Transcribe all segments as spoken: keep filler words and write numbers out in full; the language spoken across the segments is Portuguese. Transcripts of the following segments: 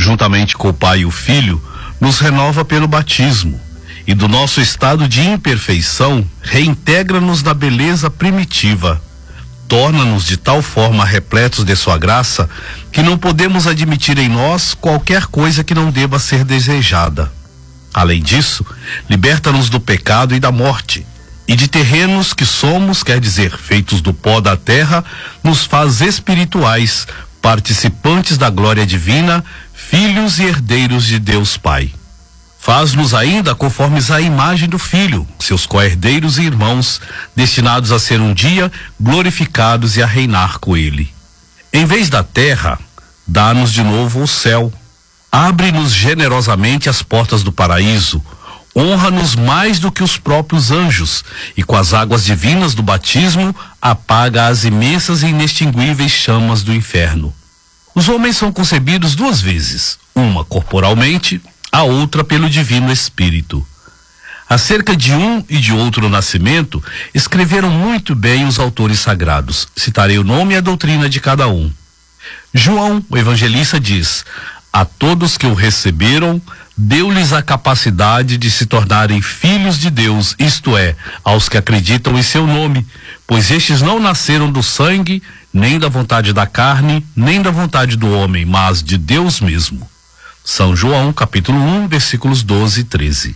juntamente com o Pai e o Filho, nos renova pelo batismo, e do nosso estado de imperfeição, reintegra-nos na beleza primitiva. Torna-nos de tal forma repletos de sua graça, que não podemos admitir em nós qualquer coisa que não deva ser desejada. Além disso, liberta-nos do pecado e da morte, e de terrenos que somos, quer dizer, feitos do pó da terra, nos faz espirituais, participantes da glória divina, filhos e herdeiros de Deus Pai. Faz-nos ainda conformes à imagem do Filho, seus co-herdeiros e irmãos, destinados a ser um dia glorificados e a reinar com Ele. Em vez da terra, dá-nos de novo o céu. Abre-nos generosamente as portas do paraíso, honra-nos mais do que os próprios anjos, e com as águas divinas do batismo, apaga as imensas e inextinguíveis chamas do inferno. Os homens são concebidos duas vezes, uma corporalmente, a outra pelo Divino Espírito. Acerca de um e de outro nascimento, escreveram muito bem os autores sagrados. Citarei o nome e a doutrina de cada um. João, o evangelista, diz: a todos que o receberam, deu-lhes a capacidade de se tornarem filhos de Deus, isto é, aos que acreditam em seu nome, pois estes não nasceram do sangue, nem da vontade da carne, nem da vontade do homem, mas de Deus mesmo. São João, capítulo um, versículos doze e treze.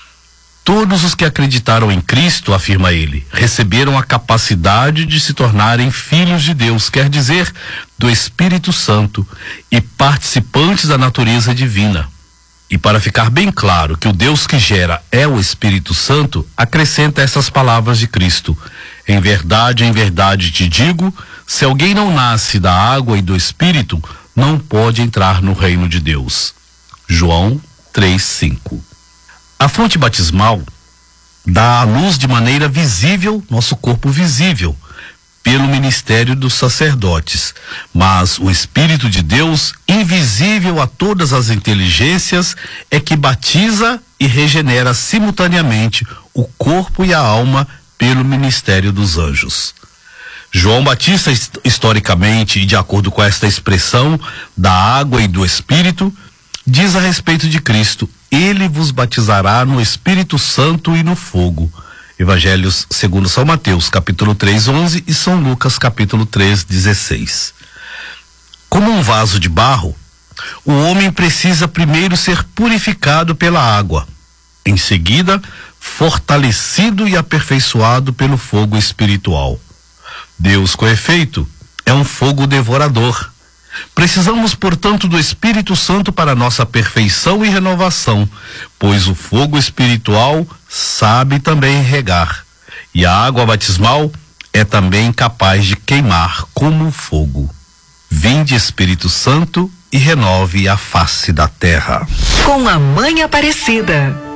Todos os que acreditaram em Cristo, afirma ele, receberam a capacidade de se tornarem filhos de Deus, quer dizer, do Espírito Santo, e participantes da natureza divina. E para ficar bem claro que o Deus que gera é o Espírito Santo, acrescenta essas palavras de Cristo: em verdade, em verdade te digo, se alguém não nasce da água e do Espírito, não pode entrar no reino de Deus. João três, cinco. A fonte batismal dá à luz de maneira visível nosso corpo visível, pelo ministério dos sacerdotes, mas o Espírito de Deus, invisível a todas as inteligências, é que batiza e regenera simultaneamente o corpo e a alma pelo ministério dos anjos. João Batista, historicamente e de acordo com esta expressão da água e do Espírito, diz a respeito de Cristo: ele vos batizará no Espírito Santo e no fogo. Evangelhos segundo São Mateus, capítulo três, onze, e São Lucas, capítulo três, dezesseis. Como um vaso de barro, o homem precisa primeiro ser purificado pela água, em seguida, fortalecido e aperfeiçoado pelo fogo espiritual. Deus, com efeito, é um fogo devorador. Precisamos, portanto, do Espírito Santo para nossa perfeição e renovação, pois o fogo espiritual sabe também regar, e a água batismal é também capaz de queimar como fogo. Vinde, Espírito Santo, e renove a face da terra. Com a Mãe Aparecida.